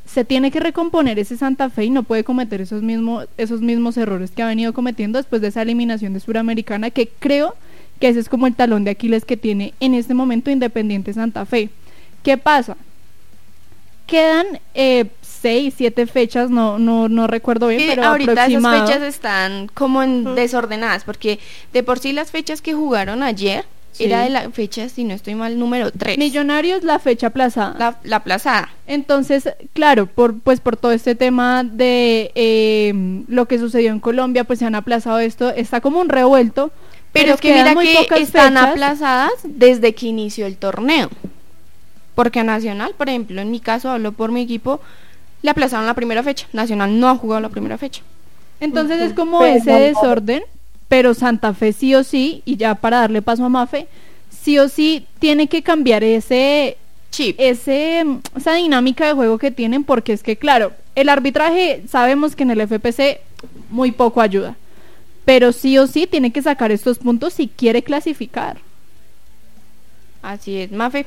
se tiene que recomponer ese Santa Fe y no puede cometer esos mismos errores que ha venido cometiendo después de esa eliminación de Suramericana, que creo que ese es como el talón de Aquiles que tiene en este momento Independiente Santa Fe. ¿Qué pasa? Quedan 6, 7 fechas, no recuerdo bien, pero ahorita aproximado. esas fechas están como desordenadas, porque de por sí las fechas que jugaron ayer era de la fecha, si no estoy mal, número 3. Millonarios, la fecha aplazada. La aplazada. Entonces, claro, por todo este tema de lo que sucedió en Colombia, pues se han aplazado esto, está como un revuelto. Pero es que mira que están aplazadas desde que inició el torneo. Porque a Nacional, por ejemplo, en mi caso, hablo por mi equipo, le aplazaron la primera fecha. Nacional no ha jugado la primera fecha. Entonces es como ese desorden, pero Santa Fe sí o sí, y ya para darle paso a Mafe, sí o sí tiene que cambiar ese chip, esa dinámica de juego que tienen, porque es que claro, el arbitraje sabemos que en el FPC muy poco ayuda, pero sí o sí tiene que sacar estos puntos si quiere clasificar. Así es, Mafe.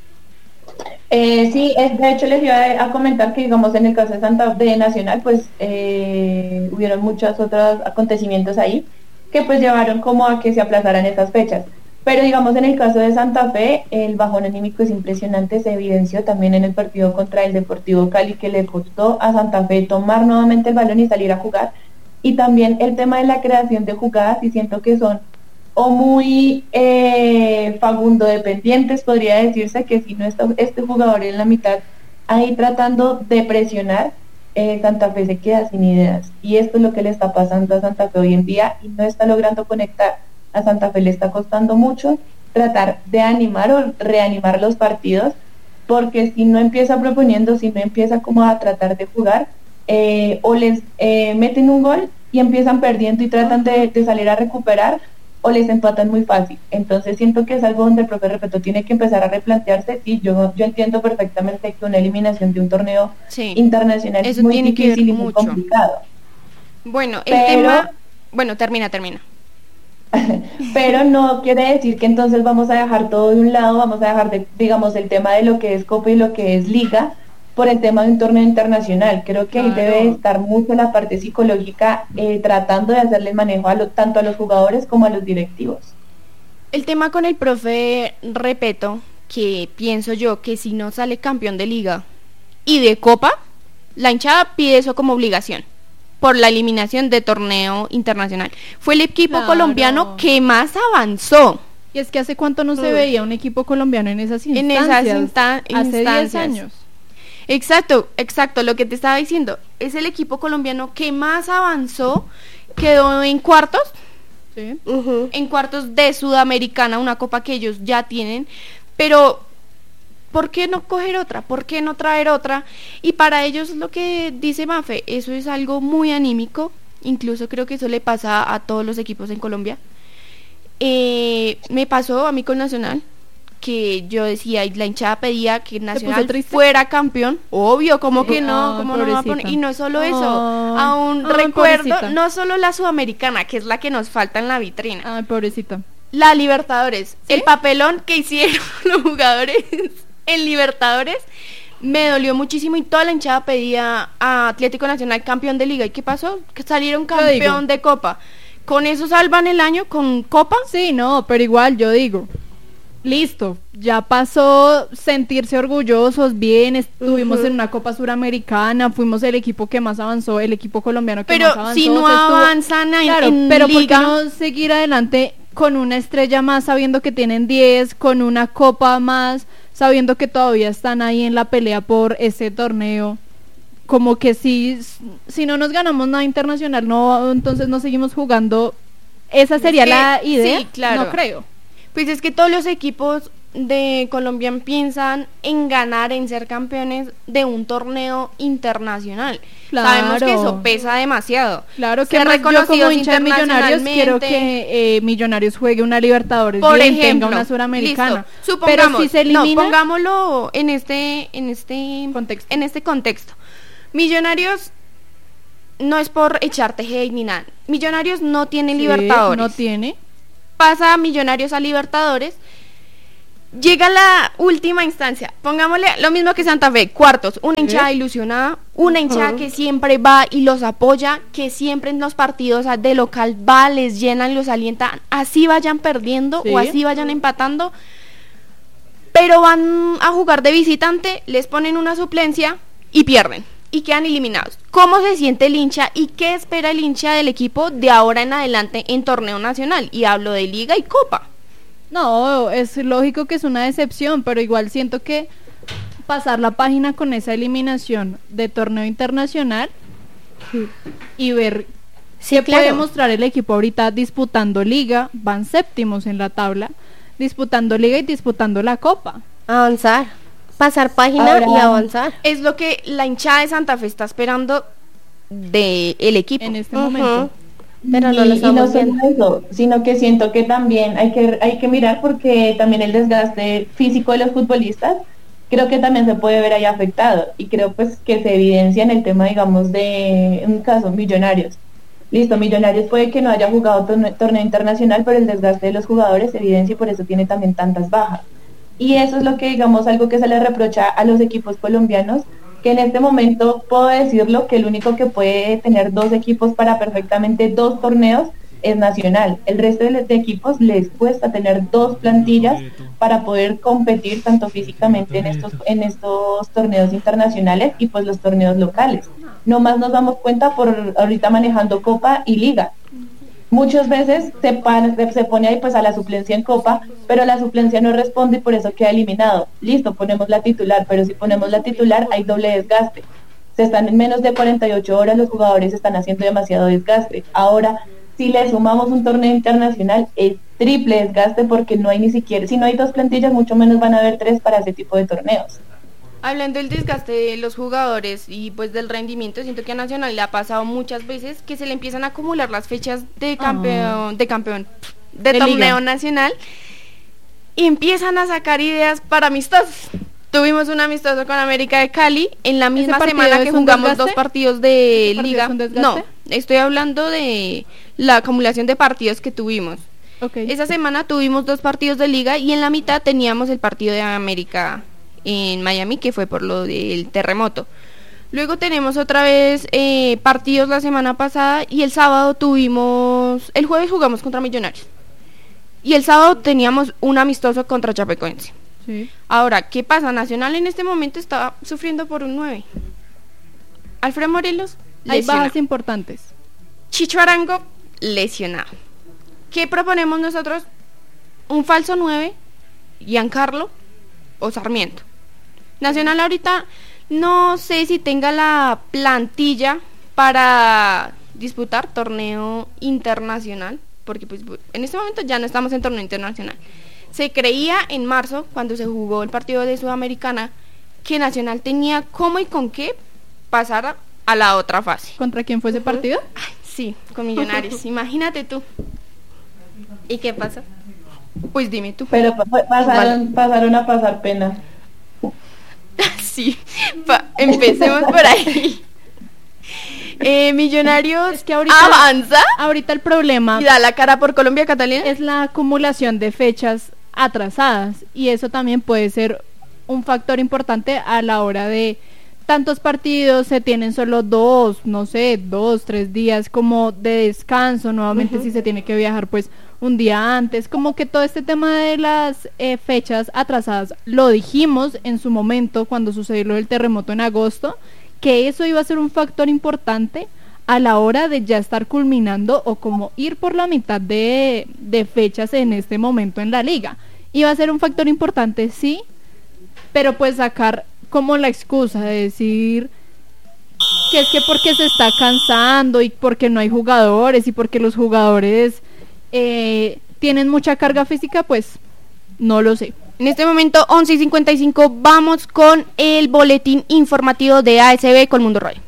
Sí, de hecho les iba a comentar que digamos en el caso de Nacional pues hubieron muchos otros acontecimientos ahí que pues llevaron como a que se aplazaran esas fechas, pero digamos en el caso de Santa Fe el bajón anímico es impresionante, se evidenció también en el partido contra el Deportivo Cali, que le costó a Santa Fe tomar nuevamente el balón y salir a jugar, y también el tema de la creación de jugadas, y siento que son o muy Fagundo dependientes, podría decirse, que si no está este jugador en la mitad ahí tratando de presionar, Santa Fe se queda sin ideas, y esto es lo que le está pasando a Santa Fe hoy en día, y no está logrando conectar. A Santa Fe le está costando mucho tratar de animar o reanimar los partidos, porque si no empieza proponiendo, si no empieza como a tratar de jugar, o les meten un gol y empiezan perdiendo y tratan de salir a recuperar, o les empatan muy fácil. Entonces siento que es algo donde el profe Repeto tiene que empezar a replantearse. Sí, yo entiendo perfectamente que una eliminación de un torneo internacional es muy difícil y muy complicado. Bueno, el tema... Bueno, termina. Pero no quiere decir que entonces vamos a dejar todo de un lado, vamos a dejar digamos el tema de lo que es Copa y lo que es Liga por el tema de un torneo internacional. Creo que ahí debe estar mucho la parte psicológica, tratando de hacerle manejo tanto a los jugadores como a los directivos. El tema con el profe Repeto, que pienso yo que si no sale campeón de Liga y de Copa, la hinchada pide eso como obligación por la eliminación de torneo internacional. Fue el equipo colombiano que más avanzó. Y es que hace cuánto no se veía un equipo colombiano en esas instancias. Hace 10 años. Exacto, lo que te estaba diciendo, es el equipo colombiano que más avanzó, quedó en cuartos, en cuartos de Sudamericana, una copa que ellos ya tienen, pero ¿por qué no coger otra? ¿Por qué no traer otra? Y para ellos, lo que dice Mafe, eso es algo muy anímico, incluso creo que eso le pasa a todos los equipos en Colombia. Me pasó a mí con Nacional, que yo decía, y la hinchada pedía que Nacional fuera campeón, obvio, como que no, como no va a poner, y no solo eso, aún recuerdo, pobrecita. No solo la Sudamericana, que es la que nos falta en la vitrina, ay, pobrecita, la Libertadores, el papelón que hicieron los jugadores en Libertadores, me dolió muchísimo, y toda la hinchada pedía a Atlético Nacional campeón de Liga, ¿y qué pasó? Que salieron campeón de Copa. ¿Con eso salvan el año con Copa? Sí, no, pero igual yo digo, listo, ya pasó sentirse orgullosos, bien, estuvimos en una Copa Suramericana, fuimos el equipo que más avanzó, el equipo colombiano que más avanzó. Pero si no avanzan en pero Liga, ¿por qué no seguir adelante con una estrella más, sabiendo que tienen 10, con una Copa más, sabiendo que todavía están ahí en la pelea por ese torneo? Como que si no nos ganamos nada internacional, no, entonces no seguimos jugando. Esa sería la idea. Sí, claro. No creo. Pues es que todos los equipos de Colombia piensan en ganar, en ser campeones de un torneo internacional. Claro. Sabemos que eso pesa demasiado. Claro que más yo como hincha de Millonarios quiero que Millonarios juegue una Libertadores, por bien, ejemplo, tenga una Suramericana. Supongamos, pero si se elimina, no, pongámoslo en este contexto. Millonarios no es por echarte hate ni nada. Millonarios no tiene Libertadores. No tiene. Pasa a Millonarios a Libertadores llega la última instancia, pongámosle lo mismo que Santa Fe, cuartos, una hinchada ilusionada, una hinchada que siempre va y los apoya, que siempre en los partidos de local va, les llenan, los alienta, así vayan perdiendo o así vayan empatando, pero van a jugar de visitante, les ponen una suplencia y pierden y quedan eliminados. ¿Cómo se siente el hincha y qué espera el hincha del equipo de ahora en adelante en torneo nacional? Y hablo de liga y copa. No, es lógico que es una decepción, pero igual siento que pasar la página con esa eliminación de torneo internacional y ver qué puede mostrar el equipo ahorita disputando liga, van séptimos en la tabla, disputando liga y disputando la copa. Avanzar, pasar página y avanzar. Es lo que la hinchada de Santa Fe está esperando del equipo en este momento. Pero no lo estamos solo eso, sino que siento que también hay que mirar, porque también el desgaste físico de los futbolistas creo que también se puede ver ahí afectado, y creo pues que se evidencia en el tema, digamos, de un caso Millonarios. Listo, Millonarios puede que no haya jugado torneo internacional, pero el desgaste de los jugadores se evidencia y por eso tiene también tantas bajas. Y eso es lo que, digamos, algo que se le reprocha a los equipos colombianos, que en este momento puedo decirlo que el único que puede tener 2 equipos para perfectamente 2 torneos es Nacional. El resto de equipos les cuesta tener 2 plantillas para poder competir tanto físicamente en estos torneos internacionales y pues los torneos locales. No más nos damos cuenta por ahorita manejando Copa y Liga. Muchas veces se pone ahí pues a la suplencia en Copa, pero la suplencia no responde y por eso queda eliminado. Listo, ponemos la titular, pero si ponemos la titular hay doble desgaste. Se están en menos de 48 horas, los jugadores están haciendo demasiado desgaste. Ahora, si le sumamos un torneo internacional, es triple desgaste, porque no hay ni siquiera, si no hay 2 plantillas, mucho menos van a haber 3 para ese tipo de torneos. Hablando del desgaste de los jugadores y pues del rendimiento, siento que a Nacional le ha pasado muchas veces que se le empiezan a acumular las fechas de torneo liga nacional y empiezan a sacar ideas para amistosos. Tuvimos un amistoso con América de Cali en la misma semana que jugamos 2 partidos de liga. No, estoy hablando de la acumulación de partidos que tuvimos. Esa semana tuvimos 2 partidos de liga y en la mitad teníamos el partido de América en Miami, que fue por lo del terremoto. Luego tenemos otra vez partidos la semana pasada y el sábado el jueves jugamos contra Millonarios y el sábado teníamos un amistoso contra Chapecoense. Ahora, ¿qué pasa? Nacional en este momento está sufriendo por un 9. Alfredo Morelos, hay bajas importantes. Chicho Arango, lesionado. ¿Qué proponemos nosotros? Un falso 9, Giancarlo o Sarmiento. Nacional ahorita no sé si tenga la plantilla para disputar torneo internacional, porque pues en este momento ya no estamos en torneo internacional. Se creía en marzo, cuando se jugó el partido de Sudamericana, que Nacional tenía cómo y con qué pasar a la otra fase. ¿Contra quién fue ese partido? Ay, sí, con Millonarios. Imagínate tú. ¿Y qué pasa? Pues dime tú. Pero pasaron a pasar pena. Sí, empecemos por ahí. Millonarios es que ahorita avanza. Ahorita el problema y da la cara por Colombia, Catalina, es la acumulación de fechas atrasadas, y eso también puede ser un factor importante a la hora de tantos partidos, se tienen solo 2, 3 días como de descanso, nuevamente si se tiene que viajar pues un día antes, como que todo este tema de las fechas atrasadas, lo dijimos en su momento cuando sucedió lo del terremoto en agosto, que eso iba a ser un factor importante a la hora de ya estar culminando o como ir por la mitad de fechas en este momento en la liga. Iba a ser un factor importante, sí, pero pues sacar como la excusa de decir que es que porque se está cansando y porque no hay jugadores y porque los jugadores tienen mucha carga física, pues no lo sé. En este momento 11:55 vamos con el boletín informativo de ASB Colmundo Radio.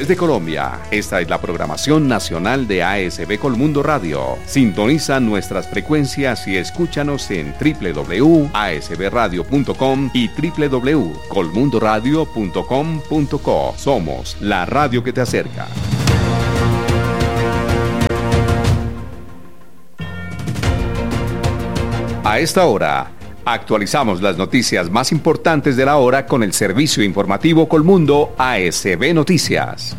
Desde Colombia, esta es la programación nacional de ASB Colmundo Radio. Sintoniza nuestras frecuencias y escúchanos en www.asbradio.com y www.colmundoradio.com.co. Somos la radio que te acerca. A esta hora, actualizamos las noticias más importantes de la hora con el servicio informativo Colmundo ASB Noticias.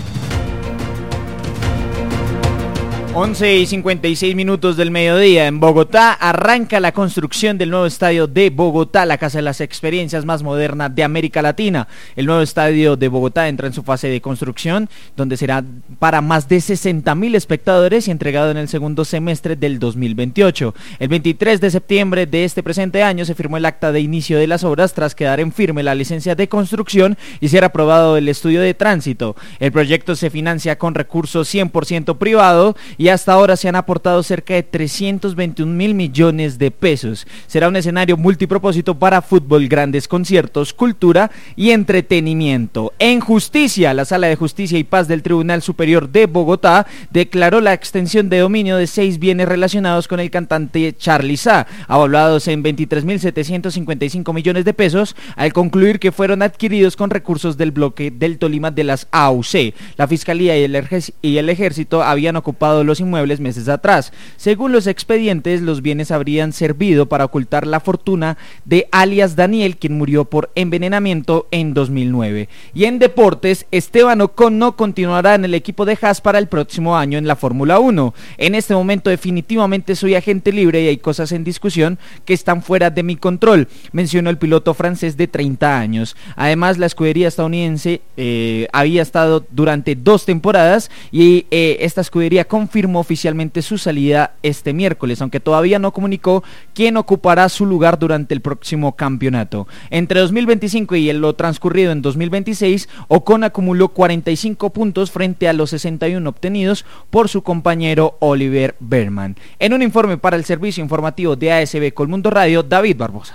11:56 del mediodía. En Bogotá arranca la construcción del nuevo estadio de Bogotá, la casa de las experiencias más moderna de América Latina. El nuevo estadio de Bogotá entra en su fase de construcción, donde será para más de 60.000 espectadores y entregado en el segundo semestre del 2028. El 23 de septiembre de este presente año se firmó el acta de inicio de las obras tras quedar en firme la licencia de construcción y ser aprobado el estudio de tránsito. El proyecto se financia con recursos 100% privado y hasta ahora se han aportado cerca de 321.000 millones de pesos. Será un escenario multipropósito para fútbol, grandes conciertos, cultura y entretenimiento. En justicia, la Sala de Justicia y Paz del Tribunal Superior de Bogotá declaró la extensión de dominio de 6 bienes relacionados con el cantante Charly Sa, avalados en 23.755 millones de pesos, al concluir que fueron adquiridos con recursos del bloque del Tolima de las AUC. La Fiscalía y el Ejército habían ocupado los inmuebles meses atrás. Según los expedientes, los bienes habrían servido para ocultar la fortuna de alias Daniel, quien murió por envenenamiento en 2009. Y en deportes, Esteban Ocon no continuará en el equipo de Haas para el próximo año en la Fórmula 1. En este momento definitivamente soy agente libre y hay cosas en discusión que están fuera de mi control, mencionó el piloto francés de 30 años. Además, la escudería estadounidense había estado durante 2 temporadas y esta escudería confirmó oficialmente su salida este miércoles, aunque todavía no comunicó quién ocupará su lugar durante el próximo campeonato. Entre 2025 y lo transcurrido en 2026, Ocon acumuló 45 puntos frente a los 61 obtenidos por su compañero Oliver Berman. En un informe para el servicio informativo de ASB Colmundo Radio, David Barbosa.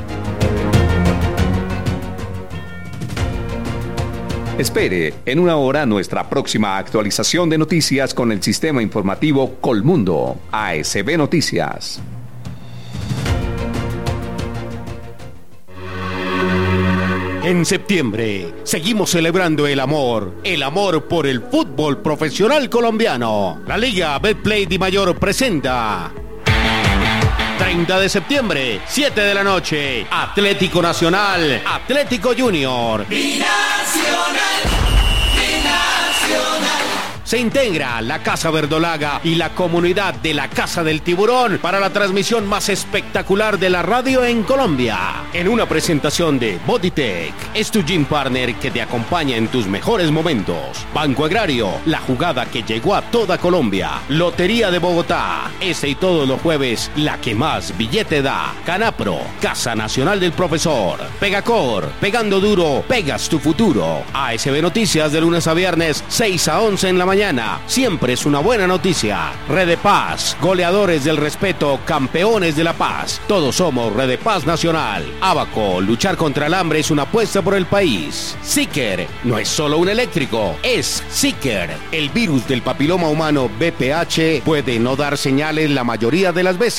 Espere en una hora nuestra próxima actualización de noticias con el sistema informativo Colmundo ASB Noticias. En septiembre seguimos celebrando el amor por el fútbol profesional colombiano. La Liga Betplay Di Mayor presenta 30 de septiembre, 7 de la noche, Atlético Nacional, Atlético Junior. Binacional, binacional. Se integra la Casa Verdolaga y la comunidad de la Casa del Tiburón para la transmisión más espectacular de la radio en Colombia. En una presentación de Bodytech, es tu gym partner que te acompaña en tus mejores momentos. Banco Agrario, la jugada que llegó a toda Colombia. Lotería de Bogotá, y todos los jueves, la que más billete da. Canapro, Casa Nacional del Profesor. Pegacor, pegando duro, pegas tu futuro. ASB Noticias de lunes a viernes, 6 a 11 en la mañana. Siempre es una buena noticia. Red de Paz, goleadores del respeto, campeones de la paz. Todos somos Red de Paz Nacional. Abaco, luchar contra el hambre es una apuesta por el país. Seeker, no es solo un eléctrico, es Seeker. El virus del papiloma humano BPH puede no dar señales la mayoría de las veces.